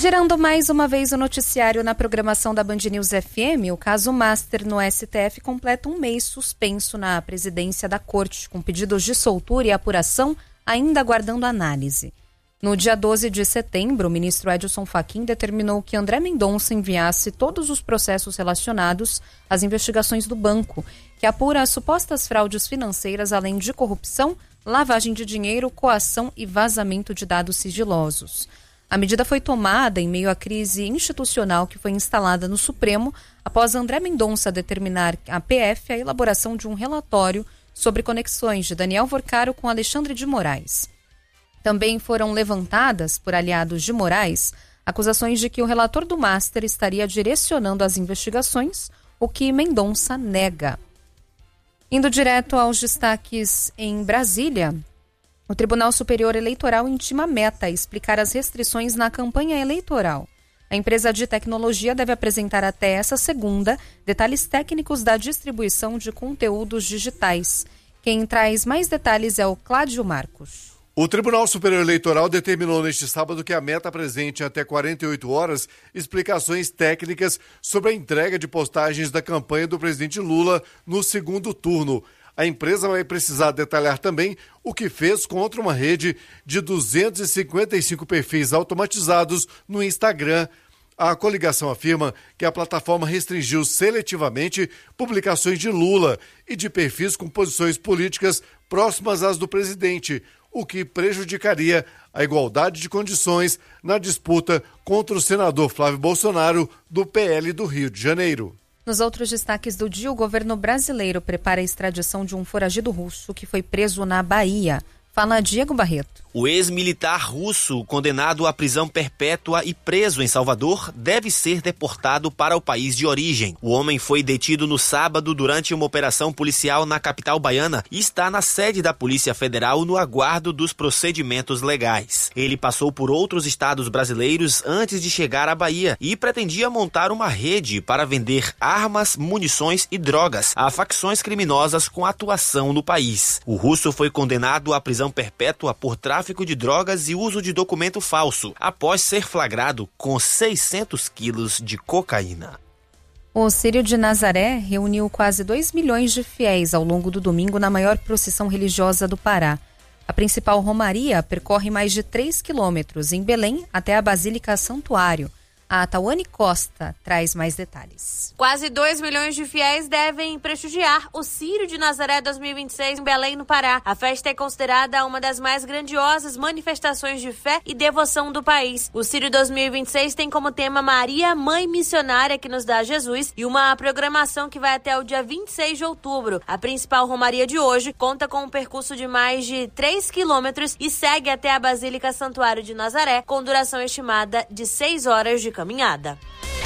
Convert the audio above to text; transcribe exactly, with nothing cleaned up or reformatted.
Girando mais uma vez o noticiário na programação da Band News F M, o caso Master no S T F completa um mês suspenso na presidência da Corte, com pedidos de soltura e apuração ainda aguardando análise. No dia doze de setembro, o ministro Edson Fachin determinou que André Mendonça enviasse todos os processos relacionados às investigações do banco, que apura as supostas fraudes financeiras, além de corrupção, lavagem de dinheiro, coação e vazamento de dados sigilosos. A medida foi tomada em meio à crise institucional que foi instalada no Supremo após André Mendonça determinar à P F a elaboração de um relatório sobre conexões de Daniel Vorcaro com Alexandre de Moraes. Também foram levantadas, por aliados de Moraes, acusações de que o relator do Master estaria direcionando as investigações, o que Mendonça nega. Indo direto aos destaques em Brasília, o Tribunal Superior Eleitoral intima a Meta a explicar as restrições na campanha eleitoral. A empresa de tecnologia deve apresentar até essa segunda detalhes técnicos da distribuição de conteúdos digitais. Quem traz mais detalhes é o Cláudio Marcos. O Tribunal Superior Eleitoral determinou neste sábado que a Meta apresente até quarenta e oito horas explicações técnicas sobre a entrega de postagens da campanha do presidente Lula no segundo turno. A empresa vai precisar detalhar também o que fez contra uma rede de duzentos e cinquenta e cinco perfis automatizados no Instagram. A coligação afirma que a plataforma restringiu seletivamente publicações de Lula e de perfis com posições políticas próximas às do presidente, o que prejudicaria a igualdade de condições na disputa contra o senador Flávio Bolsonaro, do P L do Rio de Janeiro. Nos outros destaques do dia, o governo brasileiro prepara a extradição de um foragido russo que foi preso na Bahia. Fala Diego Barreto. O ex-militar russo, condenado à prisão perpétua e preso em Salvador, deve ser deportado para o país de origem. O homem foi detido no sábado durante uma operação policial na capital baiana e está na sede da Polícia Federal no aguardo dos procedimentos legais. Ele passou por outros estados brasileiros antes de chegar à Bahia e pretendia montar uma rede para vender armas, munições e drogas a facções criminosas com atuação no país. O russo foi condenado à prisão perpétua por tráfico de drogas e uso de documento falso, após ser flagrado com seiscentos quilos de cocaína. O Círio de Nazaré reuniu quase dois milhões de fiéis ao longo do domingo na maior procissão religiosa do Pará. A principal romaria percorre mais de três quilômetros, em Belém até a Basílica Santuário. A Tawane Costa traz mais detalhes. Quase dois milhões de fiéis devem prestigiar o Círio de Nazaré dois mil e vinte e seis em Belém, no Pará. A festa é considerada uma das mais grandiosas manifestações de fé e devoção do país. O Círio dois mil e vinte e seis tem como tema Maria, Mãe Missionária que nos dá Jesus, e uma programação que vai até o dia vinte e seis de outubro. A principal romaria de hoje conta com um percurso de mais de três quilômetros e segue até a Basílica Santuário de Nazaré, com duração estimada de seis horas de caminhada.